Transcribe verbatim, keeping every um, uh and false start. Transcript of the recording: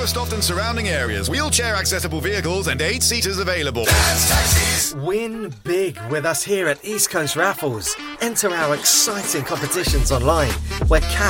Lowestoft and surrounding areas. Wheelchair accessible vehicles and eight seaters available. Dad's Taxis. Win big with us here at East Coast Raffles. Enter our exciting competitions online where cash